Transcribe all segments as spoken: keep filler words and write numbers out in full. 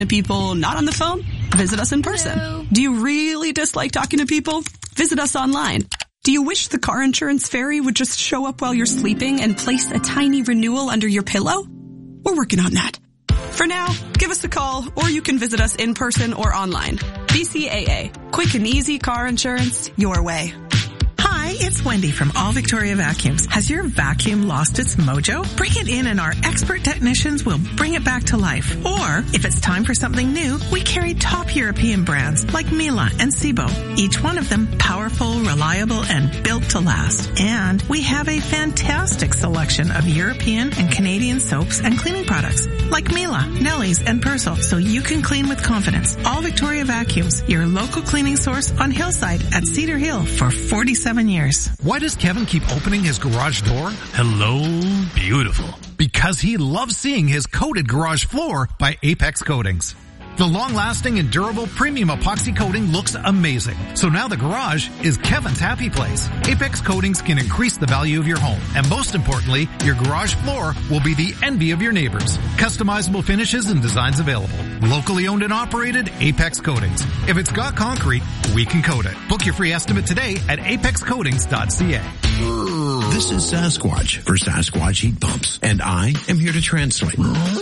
to people not on the phone? Visit us in person. Hello. Do you really dislike talking to people? Visit us online. Do you wish the car insurance fairy would just show up while you're sleeping and place a tiny renewal under your pillow? We're working on that. For now, give us a call, or you can visit us in person or online. B C A A. Quick and easy car insurance your way. Hi, it's Wendy from All Victoria Vacuums. Has your vacuum lost its mojo? Bring it in and our expert technicians will bring it back to life. Or, if it's time for something new, we carry top European brands like Miele and Sebo. Each one of them powerful, reliable, and built to last. And we have a fantastic selection of European and Canadian soaps and cleaning products like Miele, Nelly's, and Persil, so you can clean with confidence. All Victoria Vacuums, your local cleaning source on Hillside at Cedar Hill for forty-seven years. Why does Kevin keep opening his garage door? Hello, beautiful. Because he loves seeing his coated garage floor by Apex Coatings. The long-lasting and durable premium epoxy coating looks amazing. So now the garage is Kevin's happy place. Apex Coatings can increase the value of your home. And most importantly, your garage floor will be the envy of your neighbors. Customizable finishes and designs available. Locally owned and operated, Apex Coatings. If it's got concrete, we can coat it. Book your free estimate today at apex coatings dot c a. This is Sasquatch for Sasquatch Heat Pumps, and I am here to translate.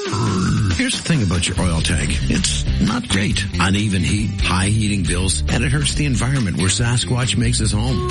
Here's the thing about your oil tank. It's not great. Uneven heat, high heating bills, and it hurts the environment where Sasquatch makes his home.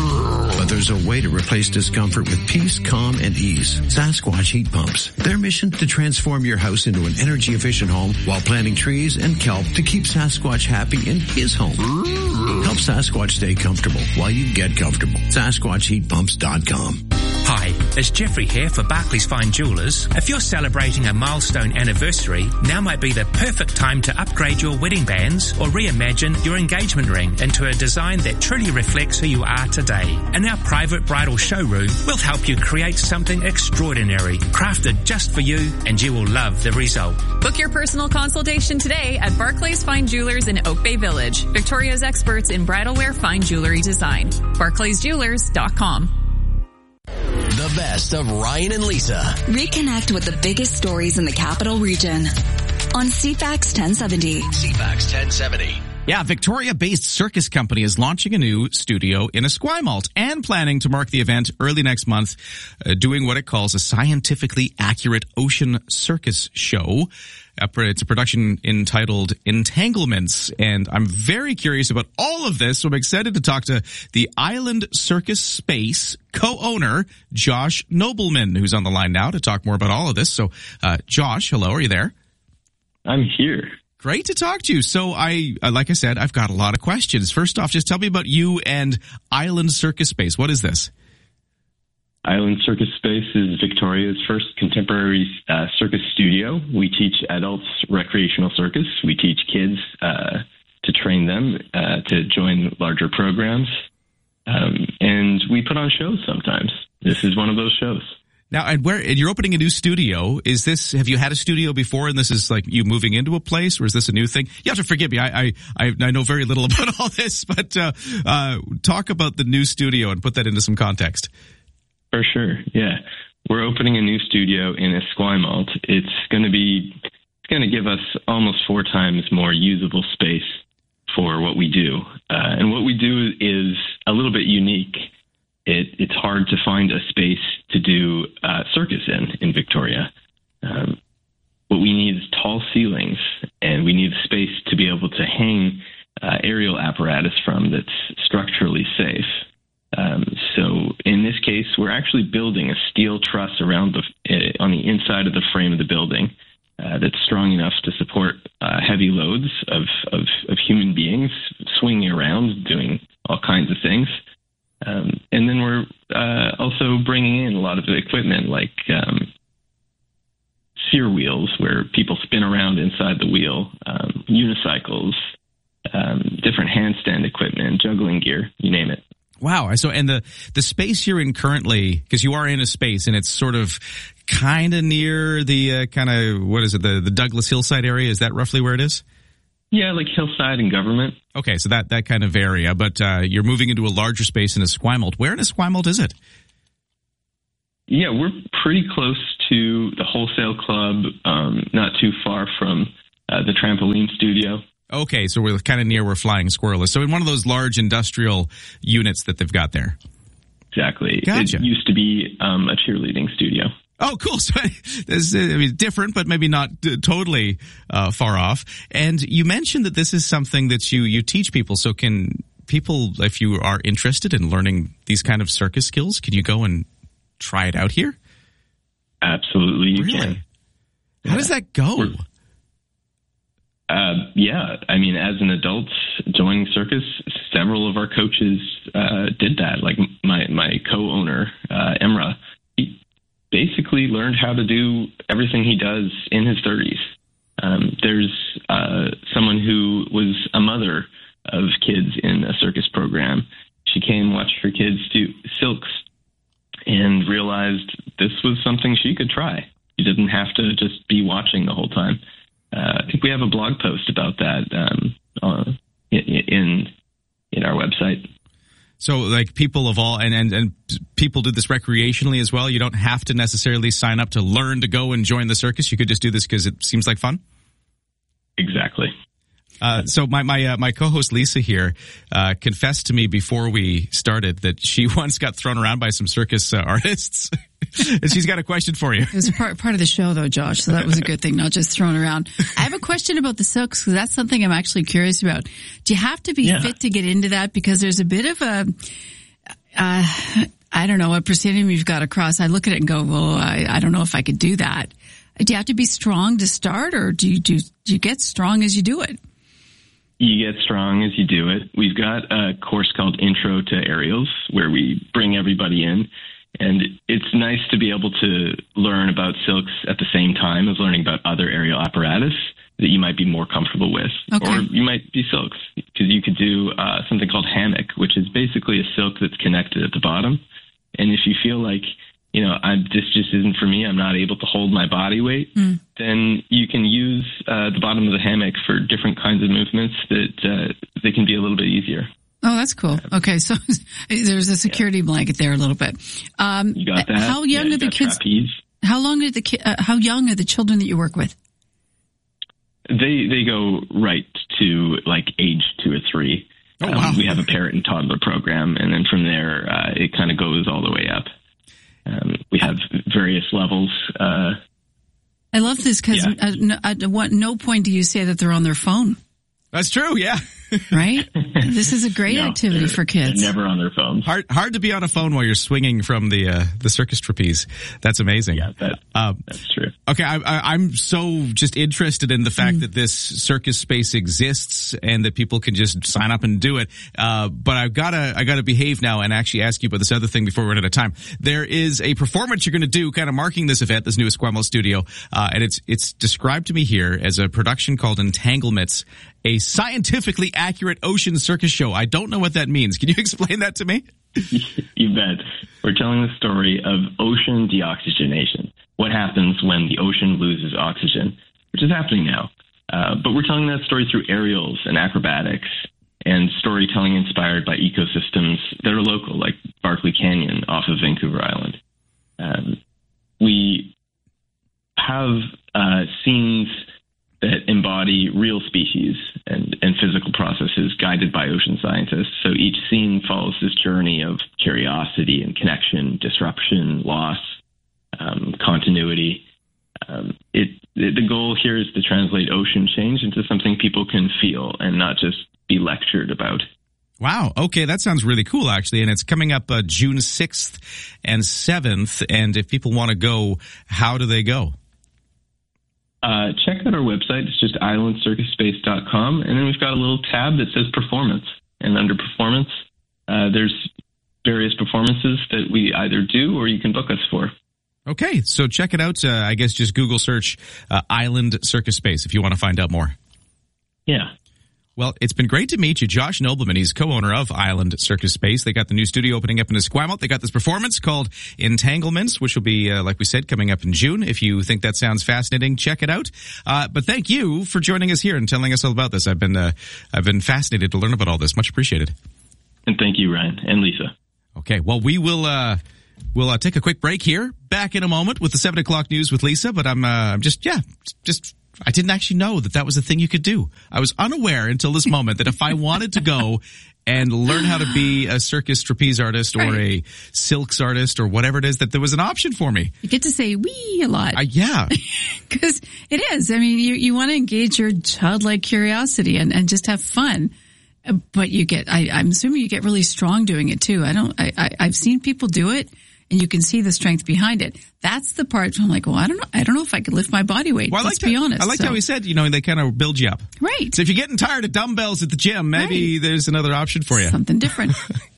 But there's a way to replace discomfort with peace, calm, and ease. Sasquatch Heat Pumps. Their mission to transform your house into an energy-efficient home while planting trees and kelp to keep Sasquatch happy in his home. Help Sasquatch stay comfortable while you get comfortable. Sasquatch Heat Pumps dot com. Hi, it's Jeffrey here for Barclays Fine Jewellers. If you're celebrating a milestone anniversary, now might be the perfect time to upgrade your wedding bands or reimagine your engagement ring into a design that truly reflects who you are today. In our private bridal showroom, we'll help you create something extraordinary, crafted just for you, and you will love the result. Book your personal consultation today at Barclays Fine Jewelers in Oak Bay Village, Victoria's experts in bridal wear fine jewelry design. barclays jewelers dot com. The best of Ryan and Lisa. Reconnect with the biggest stories in the capital region on C FAX ten seventy. C FAX ten seventy. Yeah, Victoria-based Circus Company is launching a new studio in Esquimalt and planning to mark the event early next month, uh, doing what it calls a scientifically accurate ocean circus show. Uh, it's a production entitled Entanglements, and I'm very curious about all of this, so I'm excited to talk to the Island Circus Space co-owner, Josh Nobleman, who's on the line now to talk more about all of this. So, uh, Josh, hello, are you there? I'm here. Great to talk to you. So I, like I said, I've got a lot of questions. First off, just tell me about you and Island Circus Space. What is this? Island Circus Space is Victoria's first contemporary uh, circus studio. We teach adults recreational circus. We teach kids uh, to train them uh, to join larger programs. Um, and we put on shows sometimes. This is one of those shows. Now, and where and you're opening a new studio. Is this? Have you had a studio before, and this is like you moving into a place, or is this a new thing? You have to forgive me. I I, I know very little about all this, but uh, uh, talk about the new studio and put that into some context. For sure, yeah. We're opening a new studio in Esquimalt. It's going to be it's going to give us almost four times more usable space for what we do, uh, and what we do is a little bit unique. It, it's hard to find a space to do uh, circus in, in Victoria. Um, what we need is tall ceilings, and we need space to be able to hang uh, aerial apparatus from that's structurally safe. Um, so in this case, we're actually building a steel truss around the uh, on the inside of the frame of the building uh, that's strong enough to support uh, heavy loads of, of, of human beings swinging around, doing all kinds of things. Um, and then we're uh, also bringing in a lot of equipment like um, steer wheels where people spin around inside the wheel, um, unicycles, um, different handstand equipment, juggling gear, you name it. Wow. So, and the, the space you're in currently, because you are in a space and it's sort of kind of near the uh, kind of, what is it, the, the Douglas Hillside area? Is that roughly where it is? Yeah, like Hillside and Government. Okay, so that, that kind of area, but uh, you're moving into a larger space in Esquimalt. Where in Esquimalt is it? Yeah, we're pretty close to the Wholesale Club, um, not too far from uh, the trampoline studio. Okay, so we're kind of near where Flying Squirrel is. So in one of those large industrial units that they've got there. Exactly. Gotcha. It used to be um, a cheerleading studio. Oh, cool. So this is, I mean, different, but maybe not uh, totally uh, far off. And you mentioned that this is something that you, you teach people. So can people, if you are interested in learning these kind of circus skills, can you go and try it out here? Absolutely, you really? can. How yeah. does that go? We're, uh, yeah, I mean, as an adult joining circus, several of our coaches uh, did that. Like my, my co-owner, uh, Emra, he basically learned how to do everything he does in his thirties. Um, there's uh, someone who was a mother of kids in a circus program. She came watch her kids do silks and realized this was something she could try. You didn't have to just be watching the whole time. Uh, I think we have a blog post about that um, uh, in in our website. So, like, people of all, and, and, and people do this recreationally as well? You don't have to necessarily sign up to learn to go and join the circus? You could just do this because it seems like fun? Exactly. Uh, so my my uh, my co-host Lisa here uh, confessed to me before we started that she once got thrown around by some circus uh, artists, and she's got a question for you. It was part part of the show, though, Josh. So that was a good thing, not just thrown around. I have a question about the silks because that's something I'm actually curious about. Do you have to be yeah. fit to get into that? Because there's a bit of a, uh, I don't know, a proscenium you've got to cross. I look at it and go, well, I, I don't know if I could do that. Do you have to be strong to start, or do you do, do you get strong as you do it? You get strong as you do it. We've got a course called Intro to Aerials where we bring everybody in. And it's nice to be able to learn about silks at the same time as learning about other aerial apparatus that you might be more comfortable with. Okay. Or you might be silks, because you could do uh, something called hammock, which is basically a silk that's connected at the bottom. And if you feel like, you know, I'm, this just isn't for me, I'm not able to hold my body weight, mm. then you can use uh, the bottom of the hammock for different kinds of movements that uh, they can be a little bit easier. Oh, that's cool. Okay, so there's a security yeah. blanket there a little bit. Um, you got that. How young yeah, are the kids? Trapeze. How long are the ki- uh, How young are the children that you work with? They they go right to like age two or three. Oh, wow. Um, we have a parent and toddler program, and then from there uh, it kind of goes all the way up. Um, we have various levels. Uh, I love this because yeah. no, at what no point do you say that they're on their phone. That's true, yeah. Right? This is a great no, activity for kids. They're never on their phones. Hard hard to be on a phone while you're swinging from the uh, the circus trapeze. That's amazing. Yeah, that, um, that's true. Okay, I, I, I'm so just interested in the fact mm. that this circus space exists and that people can just sign up and do it. Uh, but I've gotta I gotta behave now and actually ask you about this other thing before we run out of time. There is a performance you're going to do, kind of marking this event, this new Esquimalt studio, uh, and it's it's described to me here as a production called Entanglements, a scientifically accurate ocean circus show. I don't know what that means. Can you explain that to me? You bet. We're telling the story of ocean deoxygenation. What happens when the ocean loses oxygen, which is happening now. Uh, but we're telling that story through aerials and acrobatics and storytelling inspired by ecosystems that are local, like Barkley Canyon off of Vancouver Island. Um, we have uh, scenes that embody real species and, and physical processes guided by ocean scientists. So each scene follows this journey of curiosity and connection, disruption, loss, um, continuity. Um, it, it, the goal here is to translate ocean change into something people can feel and not just be lectured about. Wow. Okay. That sounds really cool, actually. And it's coming up uh, June sixth and seventh. And if people want to go, how do they go? Uh, check out our website. It's just island circus space dot com. And then we've got a little tab that says performance. And under performance, uh, there's various performances that we either do or you can book us for. Okay. So check it out. Uh, I guess just Google search uh, Island Circus Space if you want to find out more. Yeah. Well, it's been great to meet you. Josh Nobleman, he's co-owner of Island Circus Space. They got the new studio opening up in Esquimalt. They got this performance called Entanglements, which will be, uh, like we said, coming up in June. If you think that sounds fascinating, check it out. Uh, but thank you for joining us here and telling us all about this. I've been, uh, I've been fascinated to learn about all this. Much appreciated. And thank you, Ryan and Lisa. Okay. Well, we will, uh, we'll uh, take a quick break here. Back in a moment with the seven o'clock news with Lisa, but I'm, uh, I'm just, yeah, just I didn't actually know that that was a thing you could do. I was unaware until this moment that if I wanted to go and learn how to be a circus trapeze artist or right. a silks artist or whatever it is, that there was an option for me. You get to say "wee" a lot. Uh, yeah. Because it is. I mean, you, you want to engage your childlike curiosity and, and just have fun. But you get, I, I'm assuming you get really strong doing it too. I don't, I, I, I've seen people do it and you can see the strength behind it. That's the part where I'm like, well, I don't know. I don't know if I could lift my body weight. Well, Let's like be that, honest. I like so. how he said, you know, they kind of build you up. Right. So if you're getting tired of dumbbells at the gym, maybe right. there's another option for you. Something different.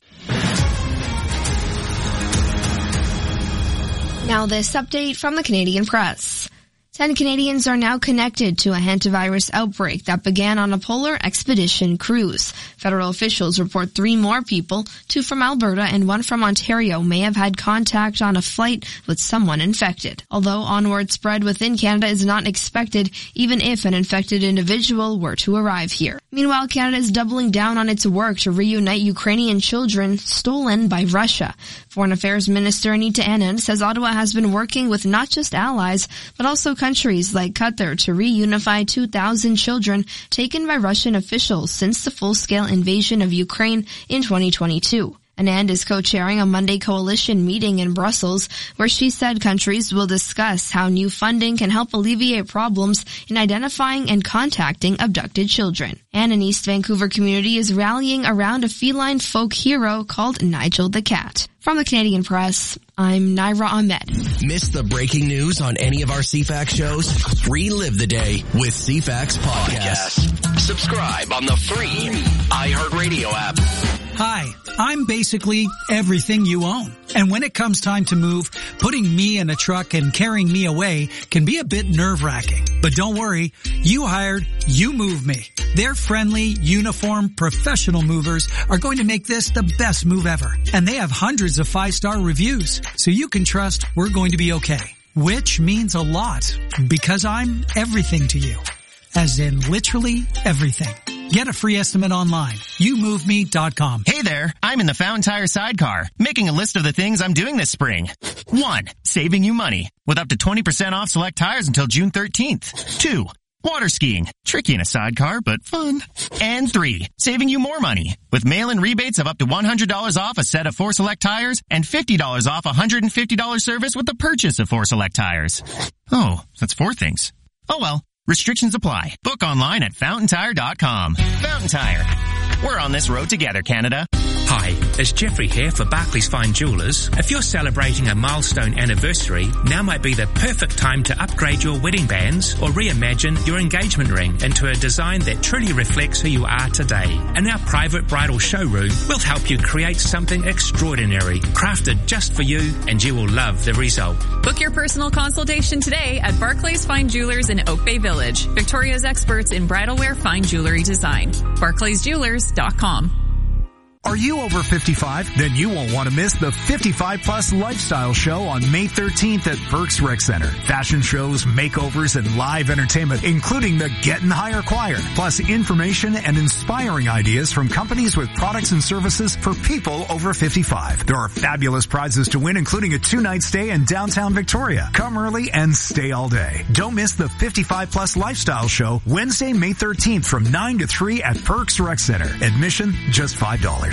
Now this update from the Canadian Press. Ten Canadians are now connected to a hantavirus outbreak that began on a polar expedition cruise. Federal officials report three more people, two from Alberta and one from Ontario, may have had contact on a flight with someone infected. Although onward spread within Canada is not expected, even if an infected individual were to arrive here. Meanwhile, Canada is doubling down on its work to reunite Ukrainian children stolen by Russia. Foreign Affairs Minister Anita Anand says Ottawa has been working with not just allies, but also countries like Qatar to reunify two thousand children taken by Russian officials since the full-scale invasion of Ukraine in twenty twenty-two. Anand is co-chairing a Monday coalition meeting in Brussels where she said countries will discuss how new funding can help alleviate problems in identifying and contacting abducted children. And an East Vancouver community is rallying around a feline folk hero called Nigel the Cat. From the Canadian Press, I'm Naira Ahmed. Miss the breaking news on any of our C FAX shows? Relive the day with C FAX Podcast. Subscribe on the free iHeartRadio app. Hi, I'm basically everything you own. And when it comes time to move, putting me in a truck and carrying me away can be a bit nerve-wracking. But don't worry, you hired You Move Me. Their friendly, uniform, professional movers are going to make this the best move ever. And they have hundreds of five-star reviews, so you can trust we're going to be okay. Which means a lot, because I'm everything to you. As in literally everything. Get a free estimate online. you move me dot com. Hey there, I'm in the Fountain Tire sidecar, making a list of the things I'm doing this spring. One, saving you money, with up to twenty percent off select tires until June thirteenth. Two, water skiing, tricky in a sidecar, but fun. And three, saving you more money, with mail-in rebates of up to one hundred dollars off a set of four select tires and fifty dollars off a one hundred fifty dollars service with the purchase of four select tires. Oh, that's four things. Oh well. Restrictions apply. Book online at fountain tire dot com. Fountain Tire. We're on this road together, Canada. Hi, it's Jeffrey here for Barclays Fine Jewelers. If you're celebrating a milestone anniversary, now might be the perfect time to upgrade your wedding bands or reimagine your engagement ring into a design that truly reflects who you are today. In our private bridal showroom, we'll help you create something extraordinary, crafted just for you, and you will love the result. Book your personal consultation today at Barclays Fine Jewelers in Oak Bay Village, Victoria's experts in bridal wear fine jewelry design. barclays jewelers dot com. Are you over fifty-five? Then you won't want to miss the fifty-five plus Lifestyle Show on May thirteenth at Perks Rec Center. Fashion shows, makeovers, and live entertainment, including the Getting Higher Choir, plus information and inspiring ideas from companies with products and services for people over fifty-five. There are fabulous prizes to win, including a two-night stay in downtown Victoria. Come early and stay all day. Don't miss the fifty-five plus Lifestyle Show Wednesday, May thirteenth from nine to three at Perks Rec Center. Admission, just five dollars.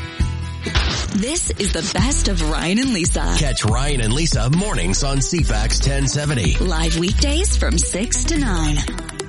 This is the best of Ryan and Lisa. Catch Ryan and Lisa mornings on C FAX ten seventy. Live weekdays from six to nine.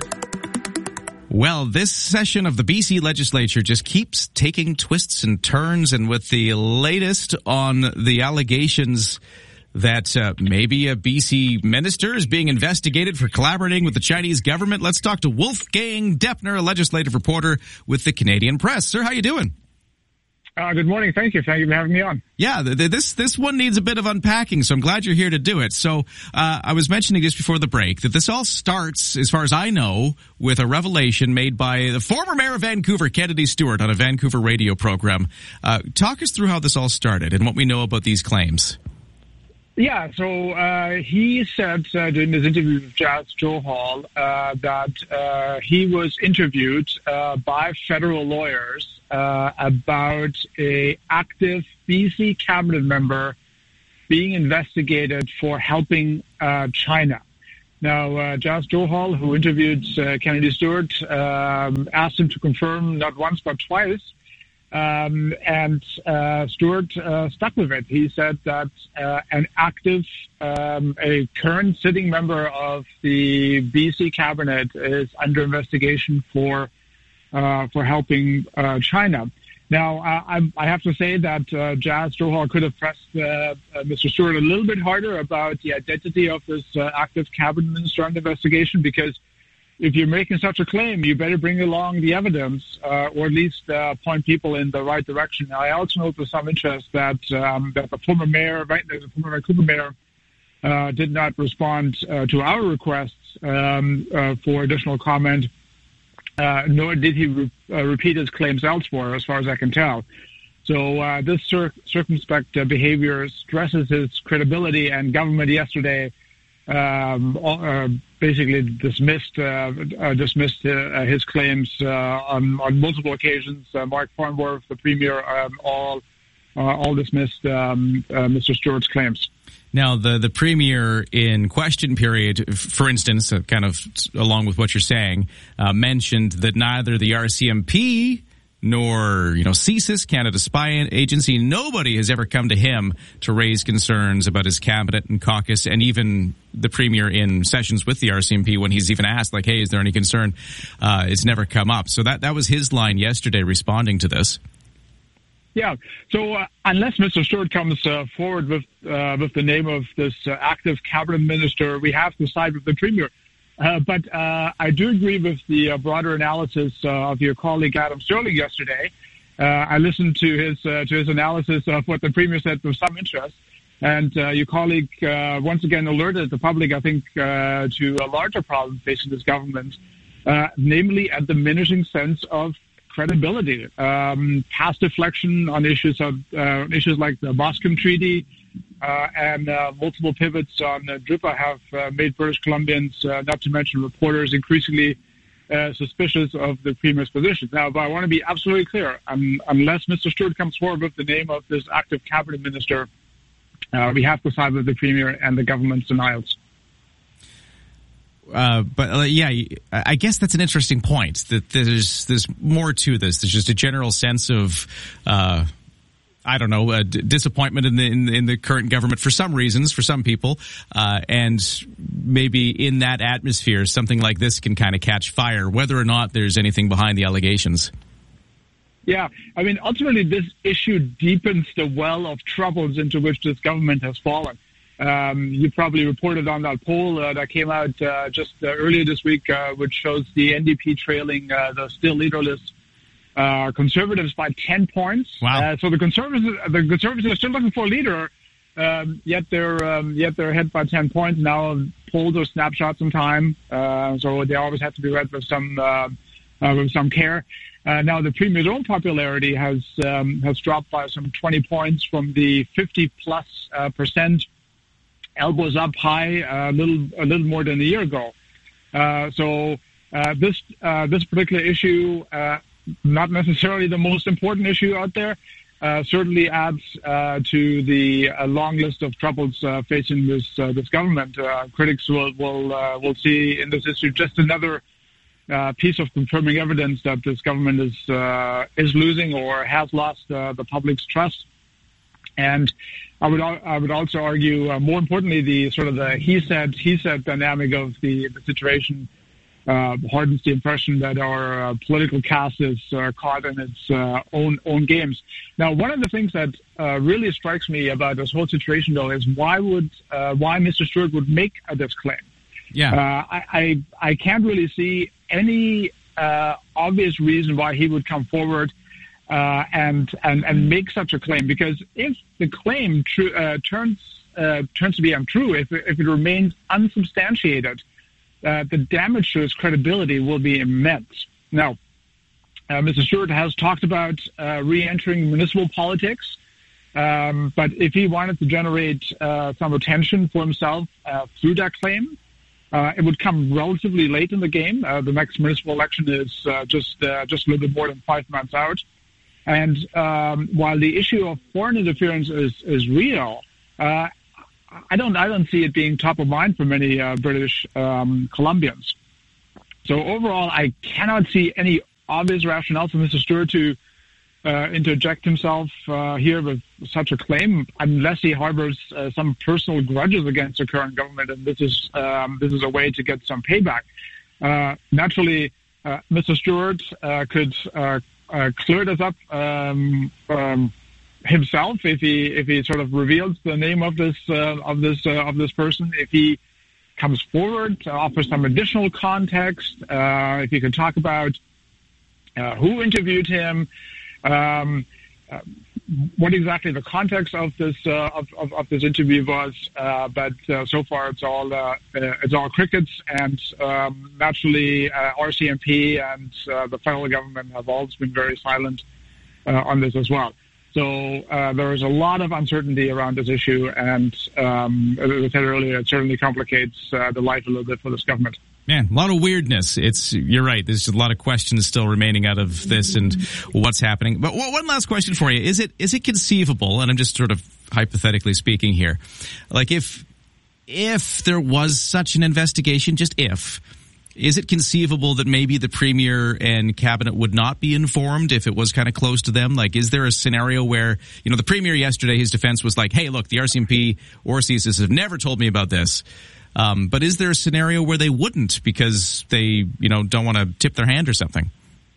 Well, this session of the B C legislature just keeps taking twists and turns, and with the latest on the allegations that uh, maybe a B C minister is being investigated for collaborating with the Chinese government, let's talk to Wolfgang Deppner, a legislative reporter with the Canadian Press. Sir, how you doing? Uh, good morning. Thank you. Thank you for having me on. Yeah, th- th- this this one needs a bit of unpacking, so I'm glad you're here to do it. So uh, I was mentioning just before the break that this all starts, as far as I know, with a revelation made by the former mayor of Vancouver, Kennedy Stewart, on a Vancouver radio program. Uh, talk us through how this all started and what we know about these claims. Yeah, so uh, he said uh, during this interview with Jazz Joe Hall uh, that uh, he was interviewed uh, by federal lawyers Uh, about a active B C cabinet member being investigated for helping uh, China. Now, uh, Jas Johal, who interviewed uh, Kennedy Stewart, um, asked him to confirm not once but twice. Um, and uh, Stewart uh, stuck with it. He said that uh, an active, um, a current sitting member of the B C cabinet is under investigation for uh, for helping uh, China. Now, uh, I, I have to say that uh, Jas Johal could have pressed uh, uh, Mister Stewart a little bit harder about the identity of this uh, active cabinet minister under investigation, because if you're making such a claim, you better bring along the evidence, uh, or at least uh, point people in the right direction. Now, I also note with some interest that um, that the former mayor, right, the former Vancouver mayor, uh, did not respond uh, to our requests um, uh, for additional comment, uh, nor did he re- uh, repeat his claims elsewhere, as far as I can tell. So uh, this cir- circumspect uh, behavior stresses his credibility, and government yesterday Um, uh, basically dismissed uh, uh, dismissed uh, his claims uh, on, on multiple occasions. Uh, Mark Farnworth, the premier, um, all uh, all dismissed um, uh, Mister Stewart's claims. Now, the the premier in question period, for instance, uh, kind of along with what you're saying, uh, mentioned that neither the R C M P nor, you know, C S I S, Canada Spy Agency, nobody has ever come to him to raise concerns about his cabinet and caucus, and even the premier in sessions with the R C M P, when he's even asked, like, hey, is there any concern? Uh, it's never come up. So that, that was his line yesterday responding to this. Yeah. So uh, unless Mister Stewart comes uh, forward with uh, with the name of this uh, active cabinet minister, we have to side with the premier. Uh, but uh, I do agree with the uh, broader analysis uh, of your colleague Adam Sterling yesterday. Uh, I listened to his uh, to his analysis of what the premier said with some interest, and uh, your colleague uh, once again alerted the public, I think, uh, to a larger problem facing this government, uh, namely a diminishing sense of credibility. Um, past deflection on issues of uh, issues like the Boston Treaty. Uh, and uh, multiple pivots on uh, DRIPA have uh, made British Columbians, uh, not to mention reporters, increasingly uh, suspicious of the premier's position. Now, but I want to be absolutely clear. Um, unless Mister Stewart comes forward with the name of this active cabinet minister, uh, we have to side with the premier and the government's denials. Uh, but uh, yeah, I guess that's an interesting point, that there's there's more to this. There's just a general sense of uh I don't know, uh, d- disappointment in the in, in the current government for some reasons, for some people, uh, and maybe in that atmosphere, something like this can kind of catch fire, whether or not there's anything behind the allegations. Yeah, I mean, ultimately, this issue deepens the well of troubles into which this government has fallen. Um, you probably reported on that poll uh, that came out uh, just uh, earlier this week, uh, which shows the N D P trailing uh, the still leaderless Uh, conservatives by ten points. Wow. Uh, so the conservatives, the conservatives are still looking for a leader, um, yet they're um, yet they're ahead by ten points. Now polls are snapshots in time, uh, so they always have to be read with some uh, uh, with some care. Uh, now the premier's own popularity has um, has dropped by some twenty points from the fifty plus uh, percent, elbows up high, a little a little more than a year ago. Uh, so uh, this uh, this particular issue. Uh, Not necessarily the most important issue out there, uh, certainly adds uh, to the uh, long list of troubles uh, facing this uh, this government. Uh, critics will will uh, will see in this issue just another uh, piece of confirming evidence that this government is uh, is losing or has lost uh, the public's trust. And I would I would also argue, uh, more importantly, the sort of the he said he said dynamic of the, the situation. Uh, hardens the impression that our uh, political caste is uh, caught in its uh, own own games. Now, one of the things that uh, really strikes me about this whole situation, though, is why would uh, why Mister Stewart would make uh, this claim? Yeah, uh, I, I I can't really see any uh, obvious reason why he would come forward uh, and and and make such a claim. Because if the claim tr- uh, turns uh, turns to be untrue, if if it remains unsubstantiated, Uh, the damage to his credibility will be immense. Now, uh, Mister Stewart has talked about uh, re-entering municipal politics, um, but if he wanted to generate uh, some attention for himself uh, through that claim, uh, it would come relatively late in the game. Uh, the next municipal election is uh, just uh, just a little bit more than five months out. And um, while the issue of foreign interference is, is real, uh, I don't I don't see it being top of mind for many uh, British um, Columbians. So overall, I cannot see any obvious rationale for Mister Stewart to uh, interject himself uh, here with such a claim, unless he harbors uh, some personal grudges against the current government, and this is um, this is a way to get some payback. Uh, naturally, uh, Mister Stewart uh, could uh, uh, clear this up um, um, himself if he if he sort of reveals the name of this uh, of this uh, of this person. If he comes forward to offer some additional context, uh, if he could talk about uh, who interviewed him. Um, uh, what exactly the context of this uh, of, of, of this interview was, uh, but uh, so far it's all uh, uh, it's all crickets, and um, naturally uh, R C M P and uh, the federal government have always been very silent uh, on this as well. So uh, there is a lot of uncertainty around this issue, and um, as I said earlier, it certainly complicates uh, the life a little bit for this government. Man, a lot of weirdness. It's, you're right. There's a lot of questions still remaining out of this and what's happening. But one last question for you. Is it, is it conceivable, and I'm just sort of hypothetically speaking here, like if, if there was such an investigation, just if, is it conceivable that maybe the Premier and Cabinet would not be informed if it was kind of close to them? Like, is there a scenario where, you know, the Premier yesterday, his defense was like, hey, look, the R C M P or C S I S have never told me about this. Um, but is there a scenario where they wouldn't because they, you know, don't want to tip their hand or something?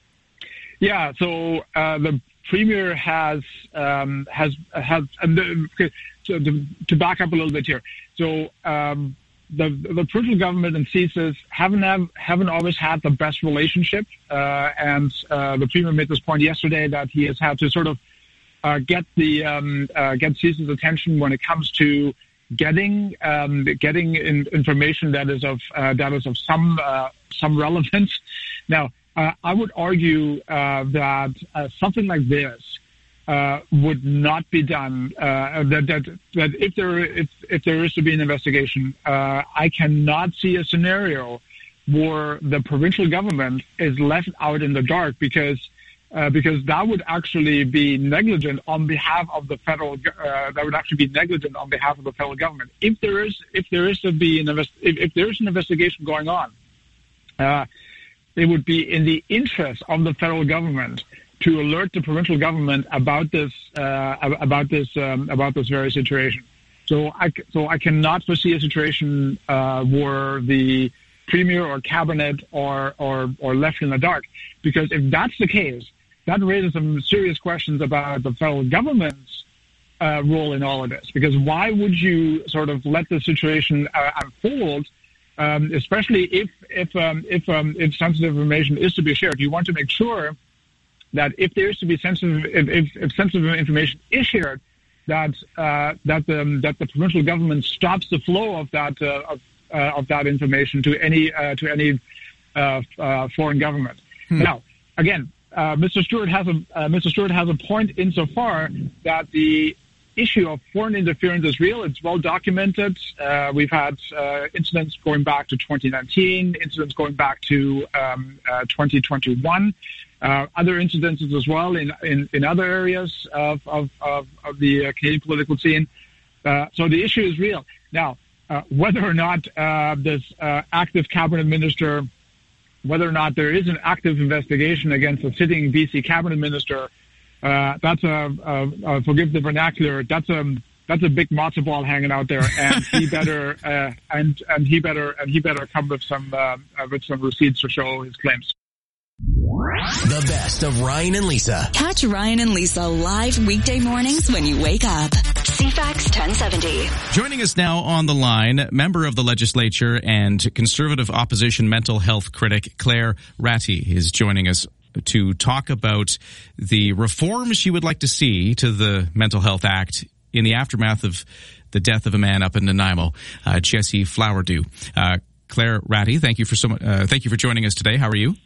Yeah. So uh, the Premier has um, has has um, the, okay, so to, to back up a little bit here. So um, the the provincial government and C S I S haven't have, haven't always had the best relationship, uh, and uh, the Premier made this point yesterday that he has had to sort of uh, get the um, uh, get C S I S attention when it comes to getting um, getting in information that is of uh, that is of some uh, some relevance. Now, uh, I would argue uh, that uh, something like this uh, would not be done. Uh, that, that that if there if if there is to be an investigation, uh, I cannot see a scenario where the provincial government is left out in the dark because. Uh, because that would actually be negligent on behalf of the federal. Uh, that would actually be negligent on behalf of the federal government. If there is, if there is to be an invest, if, if there is an investigation going on, uh, it would be in the interest of the federal government to alert the provincial government about this, uh, about this, um, about this very situation. So I, so I cannot foresee a situation uh, where the Premier or Cabinet or or or left in the dark, because if that's the case, that raises some serious questions about the federal government's uh, role in all of this. Because why would you sort of let the situation uh, unfold, um, especially if if um, if um, if sensitive information is to be shared? You want to make sure that if there is to be sensitive if, if, if sensitive information is shared, that uh, that the that the provincial government stops the flow of that uh, of, uh, of that information to any uh, to any uh, uh, foreign government. Hmm. Now, again. Uh, Mister Stewart has a uh, Mister Stewart has a point insofar that the issue of foreign interference is real. It's well documented. Uh, we've had uh, incidents going back to twenty nineteen, incidents going back to um, uh, twenty twenty-one, uh, other incidences as well in, in, in other areas of of, of, of the uh, Canadian political scene. Uh, so the issue is real. Now, uh, whether or not uh, this uh, active cabinet minister. Whether or not there is an active investigation against a sitting B C cabinet minister, uh, that's a, a, a forgive the vernacular. That's a that's a big matzo ball hanging out there, and he better uh, and and he better and he better come with some uh, with some receipts to show his claims. The best of Ryan and Lisa. Catch Ryan and Lisa live weekday mornings when you wake up. C FAX ten seventy. Joining us now on the line, member of the legislature and conservative opposition mental health critic Claire Ratti is joining us to talk about the reforms she would like to see to the Mental Health Act in the aftermath of the death of a man up in Nanaimo, uh, Jesse Flowerdew. Uh, Claire Ratti, thank you for so much. Uh, thank you for joining us today. How are you?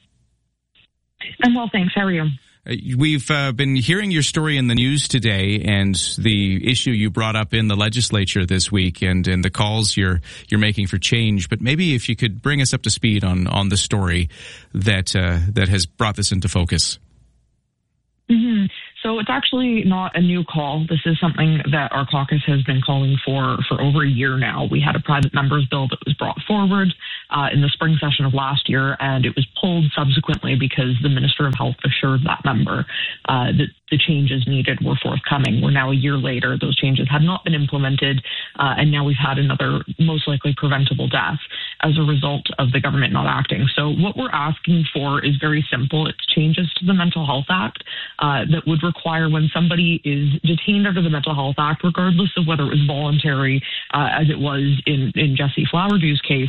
I'm well, thanks. How are you? We've uh, been hearing your story in the news today and the issue you brought up in the legislature this week and, and the calls you're you're making for change. But maybe if you could bring us up to speed on, on the story that uh, that has brought this into focus. Mm-hmm. So it's actually not a new call. This is something that our caucus has been calling for for over a year now. We had a private member's bill that was brought forward uh, in the spring session of last year, and it was pulled subsequently because the Minister of Health assured that member uh, that the changes needed were forthcoming. We're now a year later. Those changes had not been implemented, uh, and now we've had another most likely preventable death as a result of the government not acting. So what we're asking for is very simple. It's changes to the Mental Health Act uh, that would require when somebody is detained under the Mental Health Act, regardless of whether it was voluntary, uh, as it was in, in Jesse Flowerdew's case,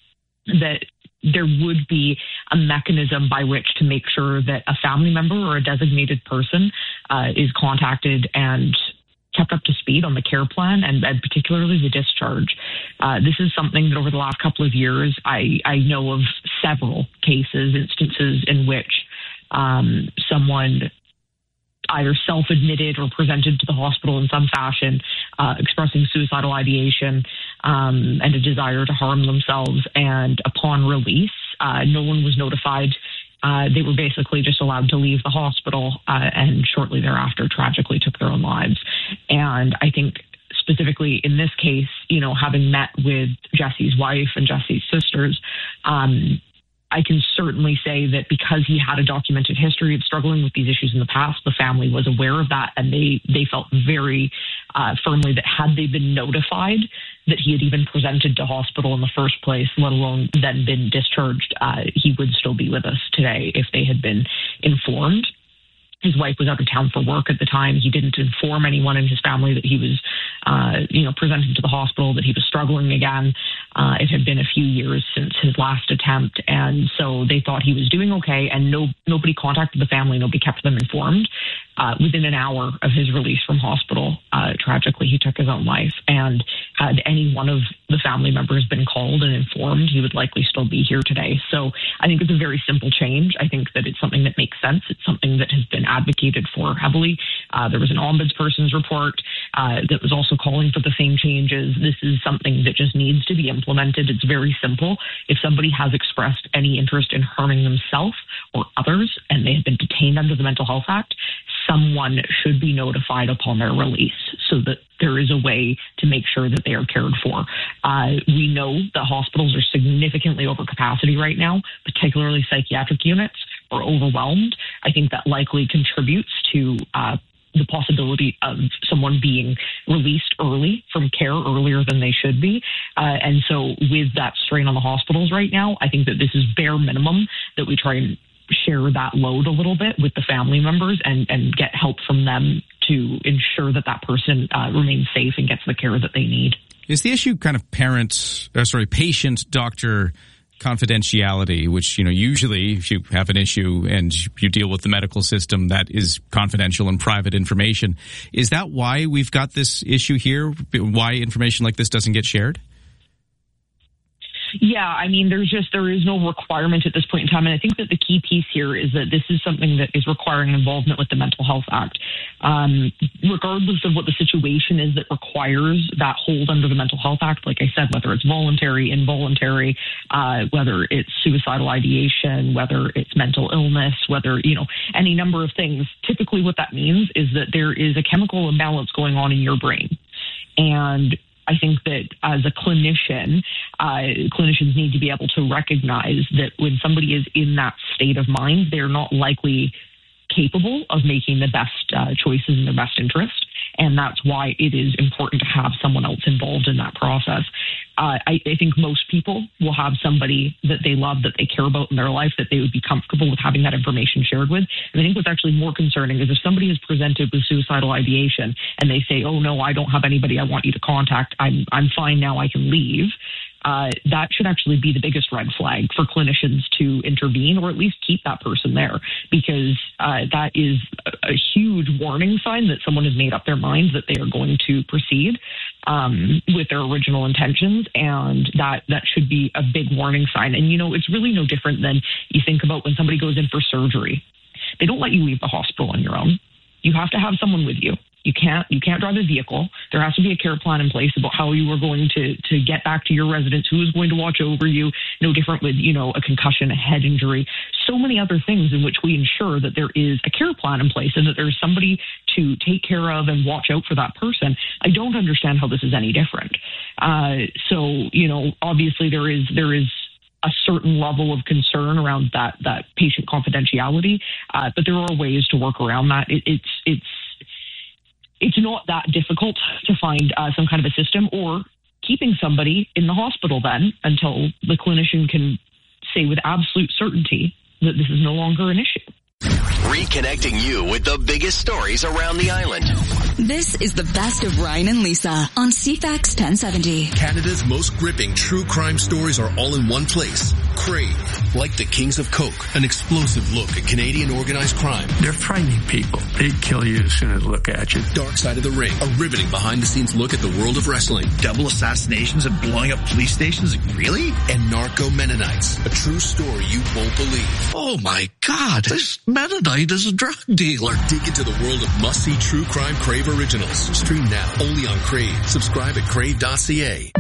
that there would be a mechanism by which to make sure that a family member or a designated person uh, is contacted and kept up to speed on the care plan and, and particularly the discharge. Uh, this is something that over the last couple of years, I, I know of several cases, instances in which um, someone either self-admitted or presented to the hospital in some fashion, uh, expressing suicidal ideation um, and a desire to harm themselves. And upon release, uh, no one was notified. Uh, they were basically just allowed to leave the hospital uh, and shortly thereafter tragically took their own lives. And I think specifically in this case, you know, having met with Jesse's wife and Jesse's sisters, um, I can certainly say that because he had a documented history of struggling with these issues in the past, the family was aware of that, and they, they felt very uh, firmly that had they been notified that he had even presented to hospital in the first place, let alone then been discharged, uh, he would still be with us today if they had been informed. His wife was out of town for work at the time. He didn't inform anyone in his family that he was, uh, you know, presented to the hospital, that he was struggling again. Uh, it had been a few years since his last attempt. And so they thought he was doing okay. And no, nobody contacted the family. Nobody kept them informed. Uh, within an hour of his release from hospital, uh, tragically, he took his own life. And had any one of the family members been called and informed, he would likely still be here today. So I think it's a very simple change. I think that it's something that makes sense. It's something that has been advocated for heavily. Uh, there was an ombudsperson's report uh, that was also calling for the same changes. This is something that just needs to be implemented. It's very simple. If somebody has expressed any interest in harming themselves or others and they have been detained under the Mental Health Act, someone should be notified upon their release so that there is a way to make sure that they are cared for. Uh, we know that hospitals are significantly over capacity right now, particularly psychiatric units are overwhelmed. I think that likely contributes to uh, the possibility of someone being released early from care earlier than they should be. Uh, and so with that strain on the hospitals right now, I think that this is bare minimum that we try and share that load a little bit with the family members and, and get help from them to ensure that that person uh, remains safe and gets the care that they need. Is the issue kind of parent, uh, sorry, patient-doctor confidentiality, which, you know, usually if you have an issue and you deal with the medical system, that is confidential and private information. Is that why we've got this issue here? Why information like this doesn't get shared? Yeah, I mean, there's just, there is no requirement at this point in time. And I think that the key piece here is that this is something that is requiring involvement with the Mental Health Act. Um, regardless of what the situation is that requires that hold under the Mental Health Act, like I said, whether it's voluntary, involuntary, uh, whether it's suicidal ideation, whether it's mental illness, whether, you know, any number of things, typically what that means is that there is a chemical imbalance going on in your brain. And I think that as a clinician, uh, clinicians need to be able to recognize that when somebody is in that state of mind, they're not likely capable of making the best uh, choices in their best interest. And that's why it is important to have someone else involved in that process. Uh, I, I think most people will have somebody that they love, that they care about in their life, that they would be comfortable with having that information shared with. And I think what's actually more concerning is if somebody is presented with suicidal ideation and they say, oh, no, I don't have anybody I want you to contact. I'm, I'm fine now. I can leave. Uh, that should actually be the biggest red flag for clinicians to intervene or at least keep that person there, because uh, that is a, a huge warning sign that someone has made up their minds that they are going to proceed um, with their original intentions, and that, that should be a big warning sign. And, you know, it's really no different than you think about when somebody goes in for surgery. They don't let you leave the hospital on your own. You have to have someone with you. You can't you can't drive a vehicle. There has to be a care plan in place about how you are going to, to get back to your residence, who is going to watch over you, no different with, you know, a concussion, a head injury. so many other things in which we ensure that there is a care plan in place and that there's somebody to take care of and watch out for that person. I don't understand how this is any different. Uh, so, you know, obviously there is there is a certain level of concern around that that patient confidentiality, uh, but there are ways to work around that. It, it's it's it's not that difficult to find uh, some kind of a system, or keeping somebody in the hospital then until the clinician can say with absolute certainty that this is no longer an issue. Reconnecting you with the biggest stories around the island. This is the best of Ryan and Lisa on C FAX ten seventy. Canada's most gripping true crime stories are all in one place. Crave, like the Kings of Coke, an explosive look at Canadian organized crime. They're frightening people. They'd kill you as soon as they look at you. Dark Side of the Ring, a riveting behind-the-scenes look at the world of wrestling. Double assassinations and blowing up police stations? Really? And Narco Mennonites, a true story you won't believe. Oh my God, this Mennonite is a drug dealer. Dig into the world of must-see true crime Crave originals. Stream now only on Crave. Subscribe at crave dot c a.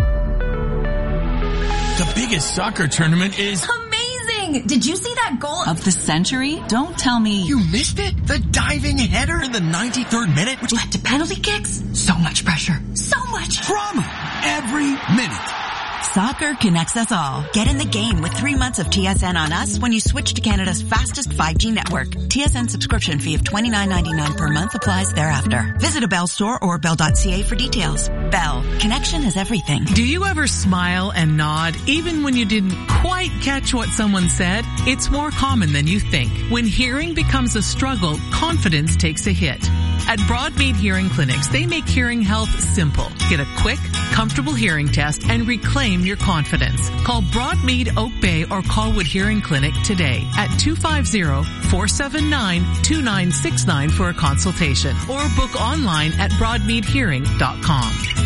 The biggest soccer tournament is amazing. Did you see that goal of the century? Don't tell me you missed it. The diving header in the ninety-third minute, which led to penalty kicks. So much pressure. So much drama every minute. Soccer connects us all. Get in the game with three months of T S N on us when you switch to Canada's fastest five G network. T S N subscription fee of twenty-nine ninety-nine per month applies thereafter. Visit a Bell store or bell dot c a for details. Bell. Connection is everything. Do you ever smile and nod even when you didn't quite catch what someone said? It's more common than you think. When hearing becomes a struggle, confidence takes a hit. At Broadmead Hearing Clinics, they make hearing health simple. Get a quick, comfortable hearing test and reclaim your confidence. Call Broadmead Oak Bay or Colwood Hearing Clinic today at two five zero, four seven nine, two nine six nine for a consultation, or book online at broadmead hearing dot com.